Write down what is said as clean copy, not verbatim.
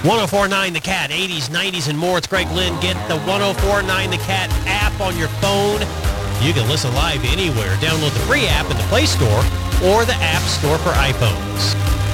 1049 The Cat, 80s, 90s, and more. It's Greg Lynn. Get the 1049 The Cat app on your phone. You can listen live anywhere. Download the free app in the Play Store or the App Store for iPhones.